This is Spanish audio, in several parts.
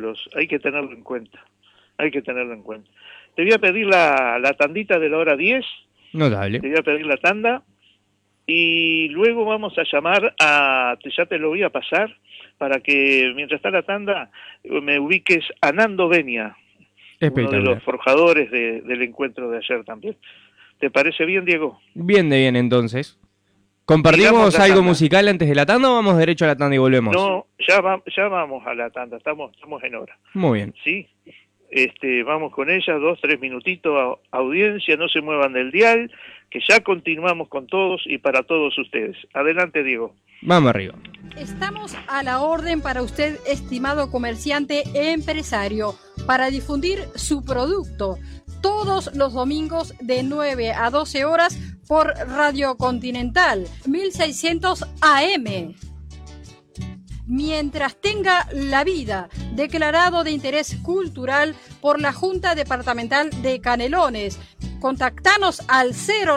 artículos, hay que tenerlo en cuenta, hay que tenerlo en cuenta. Te voy a pedir la tandita de la hora 10, Notable. te voy a pedir la tanda, y luego vamos a llamar ya te lo voy a pasar, para que mientras está la tanda, me ubiques a Nando Benia, uno de los forjadores del encuentro de ayer también. ¿Te parece bien, Diego? Bien de bien, entonces. ¿Compartimos algo musical antes de la tanda o vamos derecho a la tanda y volvemos? No, ya vamos a la tanda, estamos en hora. Muy bien. ¿Sí? Vamos con ella, 2-3 minutitos, audiencia, no se muevan del dial, que ya continuamos con todos y para todos ustedes. Adelante, Diego. Vamos arriba. Estamos a la orden para usted, estimado comerciante e empresario, para difundir su producto todos los domingos de 9 a 12 horas por Radio Continental 1600 AM. Mientras tenga la vida, declarado de interés cultural por la Junta Departamental de Canelones. Contactanos al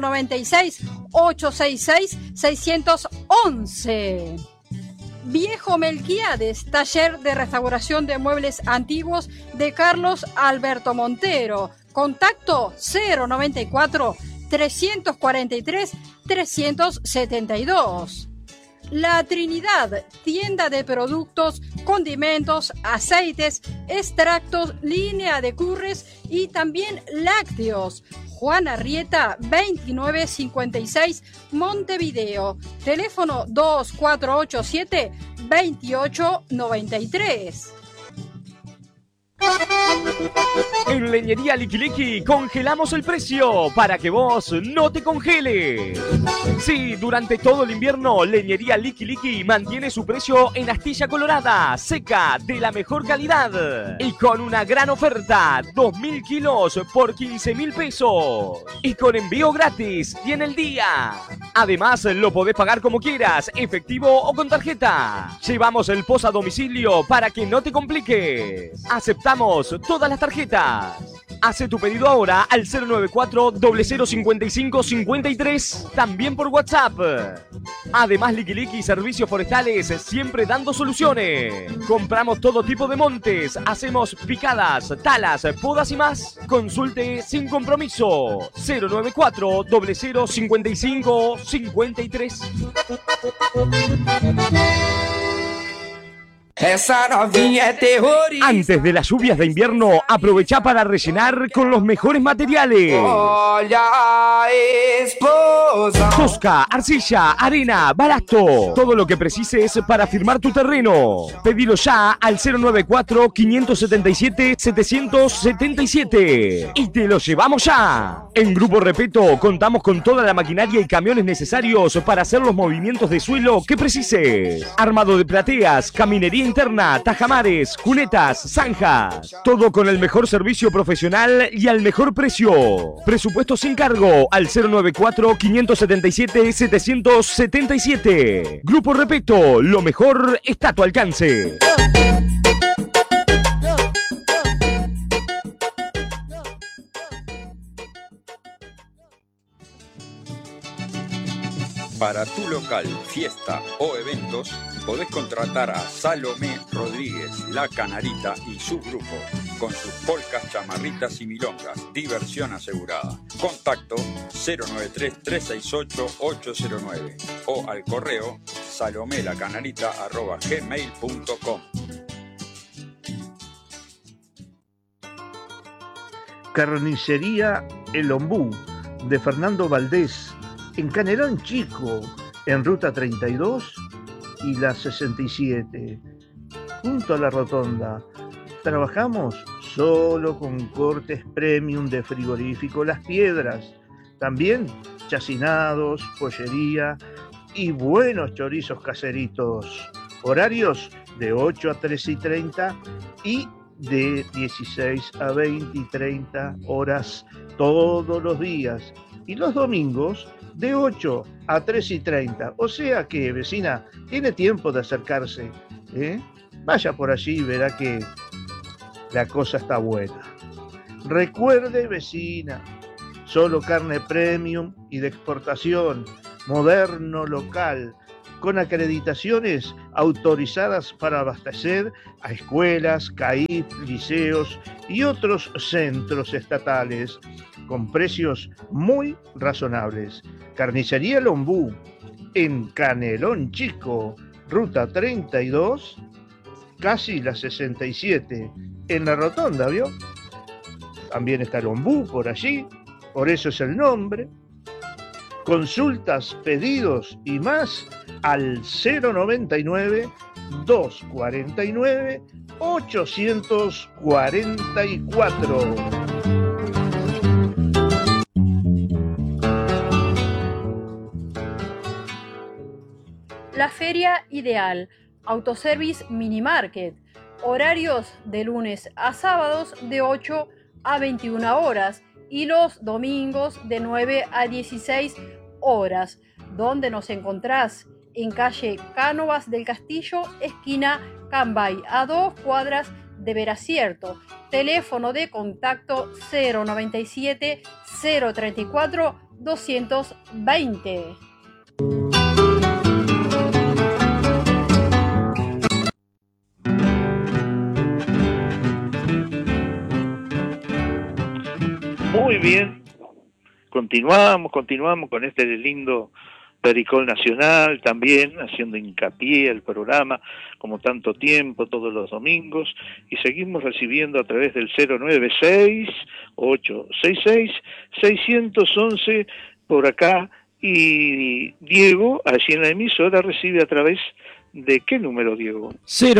096-866-611. Viejo Melquiades, taller de restauración de muebles antiguos de Carlos Alberto Montero. Contacto 094-343-372. La Trinidad, tienda de productos, condimentos, aceites, extractos, línea de curres y también lácteos. Juan Arrieta, 2956, Montevideo. Teléfono 2487-2893. En Leñería Liqui Liqui congelamos el precio para que vos no te congeles. Sí, durante todo el invierno, Leñería Liqui Liqui mantiene su precio en astilla colorada, seca, de la mejor calidad. Y con una gran oferta, 2.000 kilos por 15.000 pesos. Y con envío gratis y en el día. Además, lo podés pagar como quieras, efectivo o con tarjeta. Llevamos el POS a domicilio para que no te compliques. Aceptamos todas las tarjetas. Hace tu pedido ahora al 094-0055-53, también por WhatsApp. Además, Liqui Liqui Servicios Forestales, siempre dando soluciones. Compramos todo tipo de montes, hacemos picadas, talas, podas y más. Consulte sin compromiso. 094-0055-53. Esa novinha es terrorista. Antes de las lluvias de invierno, aprovecha para rellenar con los mejores materiales. Olha, esposa. Tosca, arcilla, arena, balasto. Todo lo que precises para firmar tu terreno. Pedilo ya al 094-577-777. Y te lo llevamos ya. En Grupo Repeto contamos con toda la maquinaria y camiones necesarios para hacer los movimientos de suelo que precises. Armado de plateas, caminería interna, tajamares, cunetas, zanjas. Todo con el mejor servicio profesional y al mejor precio. Presupuesto sin cargo al 094-577-777. Grupo Repeto, lo mejor está a tu alcance. Para tu local, fiesta o eventos, podés contratar a Salomé Rodríguez, La Canarita y su grupo, con sus polcas, chamarritas y milongas. Diversión asegurada. Contacto 093-368-809 o al correo salomelacanarita@gmail.com. Carnicería El Ombú, de Fernando Valdés, en Canelón Chico, en Ruta 32 y la 67, junto a la rotonda. Trabajamos solo con cortes premium de frigorífico Las Piedras, también chacinados, pollería y buenos chorizos caseritos. Horarios de 8 a 3:30 y de 16 a 20 y 30 horas todos los días. Y los domingos de 8 a 3:30. O sea que, vecina, tiene tiempo de acercarse. Vaya por allí y verá que la cosa está buena. Recuerde, vecina, solo carne premium y de exportación, moderno, local, con acreditaciones autorizadas para abastecer a escuelas, CAIF, liceos y otros centros estatales, con precios muy razonables. Carnicería Lombú, en Canelón Chico, ruta 32, casi la 67, en la rotonda, ¿vio? También está Lombú por allí, por eso es el nombre. Consultas, pedidos y más al 099 249 844. La Feria Ideal, Autoservice Mini Market, horarios de lunes a sábados de 8 a 21 horas y los domingos de 9 a 16 horas. ¿Dónde nos encontrás? En calle Cánovas del Castillo, esquina Cambay, a 2 cuadras de Veracierto. Teléfono de contacto 097 034 220. Muy bien, continuamos con este lindo Pericol Nacional, también haciendo hincapié al programa, como tanto tiempo, todos los domingos, y seguimos recibiendo a través del 096-866-611 por acá, y Diego, allí en la emisora, recibe a través de ¿qué número, Diego?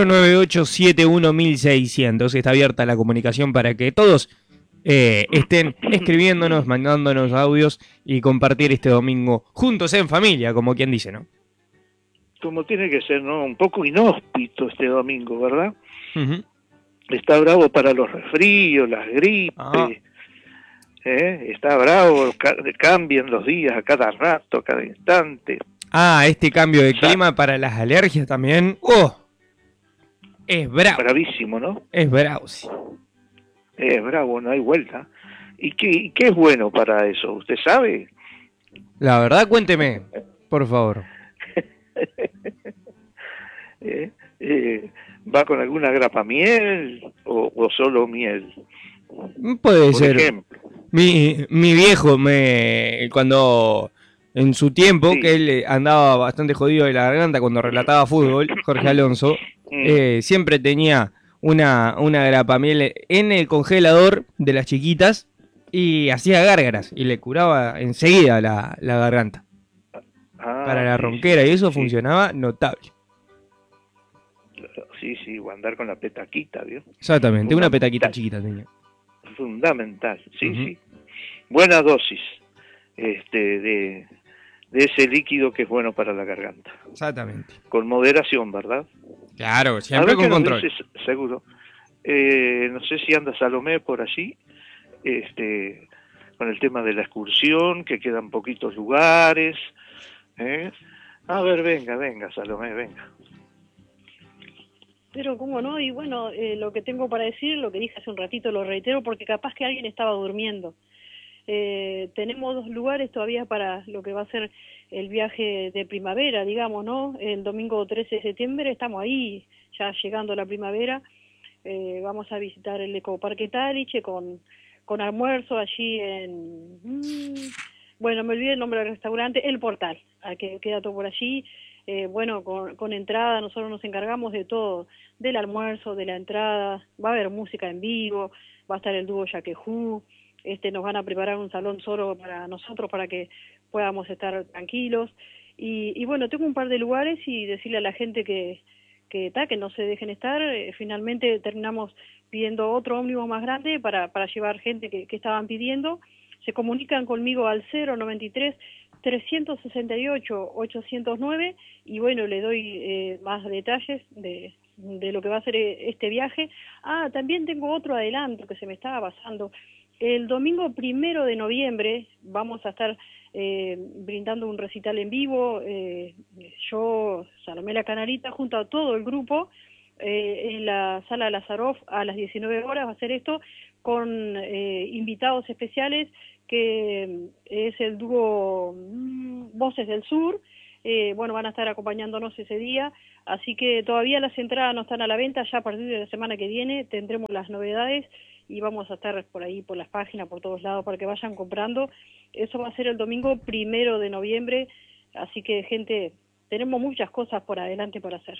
098711600. Está abierta la comunicación para que todos estén escribiéndonos, mandándonos audios y compartir este domingo juntos en familia, como quien dice, ¿no? Como tiene que ser, ¿no? Un poco inhóspito este domingo, ¿verdad? Uh-huh. Está bravo para los resfríos, las gripes, está bravo, cambian los días a cada rato, a cada instante. Este cambio de clima para las alergias también. Es bravo. Bravísimo, ¿no? Es bravo, sí. Es bravo, no hay vuelta. ¿Y qué es bueno para eso? ¿Usted sabe? La verdad, cuénteme, por favor. ¿Va con alguna grapa miel o solo miel? Puede por ser. Ejemplo. Mi viejo, cuando en su tiempo, Sí. que él andaba bastante jodido de la garganta cuando relataba fútbol, Jorge Alonso, siempre tenía una grapamiel en el congelador de las chiquitas y hacía gárgaras y le curaba enseguida la garganta. Para la ronquera, y eso funcionaba notable. Sí, o andar con la petaquita, ¿vio? Exactamente, una petaquita chiquita tenía. Fundamental, sí. Buena dosis de ese líquido que es bueno para la garganta. Exactamente. Con moderación, ¿verdad? Claro, siempre con control. Dices, seguro. No sé si anda Salomé por allí, con el tema de la excursión, que quedan poquitos lugares. A ver, venga, Salomé, venga. Pero cómo no, y bueno, lo que tengo para decir, lo que dije hace un ratito, lo reitero porque capaz que alguien estaba durmiendo. Tenemos 2 lugares todavía para lo que va a ser el viaje de primavera, digamos, ¿no? El domingo 13 de septiembre estamos ahí, ya llegando a la primavera. Vamos a visitar el Ecoparque Taliche con almuerzo allí en... bueno, me olvidé el nombre del restaurante, El Portal, que queda todo por allí. Bueno, con entrada, nosotros nos encargamos de todo, del almuerzo, de la entrada, va a haber música en vivo, va a estar el dúo Yaquejú, nos van a preparar un salón solo para nosotros para que podamos estar tranquilos. Y bueno, tengo un par de lugares y decirle a la gente que no se dejen estar. Finalmente terminamos pidiendo otro ómnibus más grande para llevar gente que estaban pidiendo. Se comunican conmigo al 093-368-809 y bueno, le doy más detalles de lo que va a ser este viaje. También tengo otro adelanto que se me estaba pasando. El domingo 1 de noviembre vamos a estar brindando un recital en vivo, yo, Salomé La Canarita, junto a todo el grupo, en la Sala Lazaroff a las 19 horas va a ser esto, con invitados especiales, que es el dúo Voces del Sur, bueno, van a estar acompañándonos ese día, así que todavía las entradas no están a la venta, ya a partir de la semana que viene tendremos las novedades y vamos a estar por ahí, por las páginas, por todos lados, para que vayan comprando. Eso va a ser el domingo 1 de noviembre, así que, gente, tenemos muchas cosas por adelante para hacer.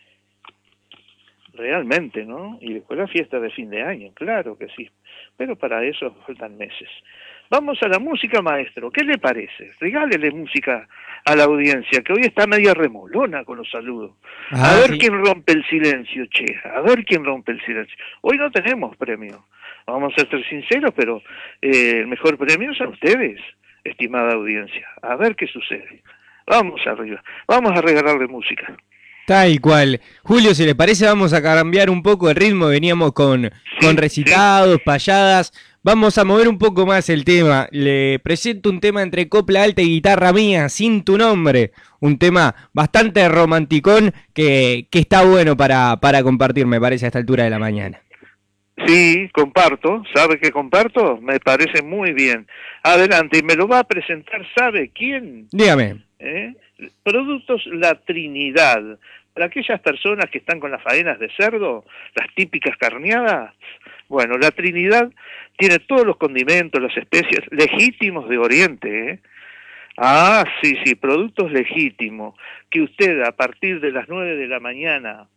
Realmente, ¿no? Y después la fiesta de fin de año, claro que sí. Pero para eso faltan meses. Vamos a la música, maestro. ¿Qué le parece? Regálele música a la audiencia, que hoy está media remolona con los saludos. A ver quién rompe el silencio, che. A ver quién rompe el silencio. Hoy no tenemos premio. Vamos a ser sinceros, pero el mejor premio son ustedes, estimada audiencia. A ver qué sucede. Vamos arriba. Vamos a regalarle música. Tal cual. Julio, si le parece, vamos a cambiar un poco el ritmo. Veníamos con recitados, payadas. Vamos a mover un poco más el tema. Le presento un tema entre copla alta y guitarra mía, Sin tu nombre. Un tema bastante romanticón que está bueno para compartir, me parece, a esta altura de la mañana. Sí, comparto. ¿Sabe qué comparto? Me parece muy bien. Adelante, y me lo va a presentar, ¿sabe quién? Dígame. Productos La Trinidad. Para aquellas personas que están con las faenas de cerdo, las típicas carneadas, bueno, La Trinidad tiene todos los condimentos, las especias legítimos de Oriente, ¿eh? Ah, sí, productos legítimos, que usted a partir de las 9 de la mañana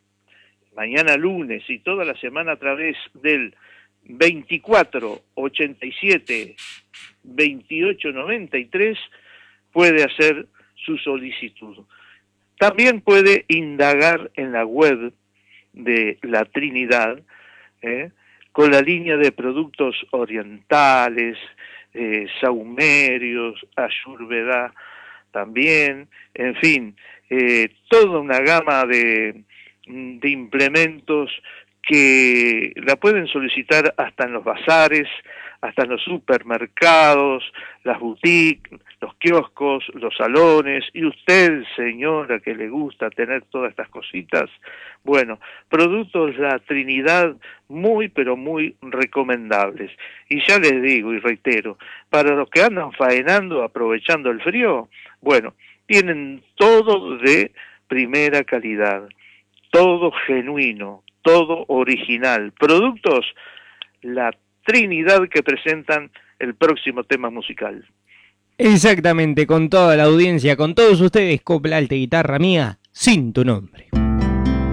lunes y toda la semana a través del 24 87 28 93 puede hacer su solicitud. También puede indagar en la web de La Trinidad, con la línea de productos orientales, saumerios, ayurveda también, en fin, toda una gama de implementos que la pueden solicitar hasta en los bazares, hasta en los supermercados, las boutiques, los kioscos, los salones, y usted, señora, que le gusta tener todas estas cositas, bueno, productos La Trinidad muy, pero muy recomendables. Y ya les digo y reitero, para los que andan faenando, aprovechando el frío, bueno, tienen todo de primera calidad, todo genuino, todo original, productos La Trinidad que presentan el próximo tema musical. Exactamente, con toda la audiencia, con todos ustedes, copla alta y guitarra mía, Sin tu nombre.